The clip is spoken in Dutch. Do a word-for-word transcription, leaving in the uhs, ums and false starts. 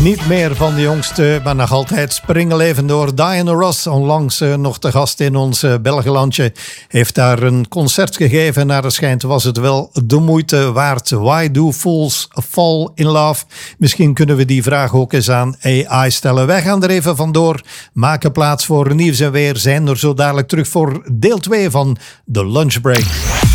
Niet meer van de jongste, maar nog altijd springlevend door. Diana Ross, onlangs uh, nog te gast in ons uh, Belgelandje, heeft daar een concert gegeven. Naar het schijnt was het wel de moeite waard. Why do fools fall in love? Misschien kunnen we die vraag ook eens aan A I stellen. Wij gaan er even vandoor, maken plaats voor nieuws en weer. Zijn er zo dadelijk terug voor deel twee van de Lunchbreak.